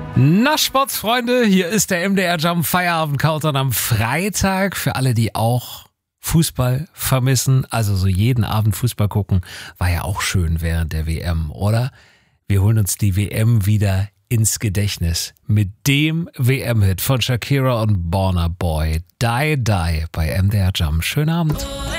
Na, Sportsfreunde, hier ist der MDR Jump Feierabend Countdown am Freitag. Für alle, die auch Fußball vermissen, also so jeden Abend Fußball gucken, war ja auch schön während der WM, oder? Wir holen uns die WM wieder ins Gedächtnis mit dem WM-Hit von Shakira und Burna Boy, Die Die bei MDR Jump. Schönen Abend.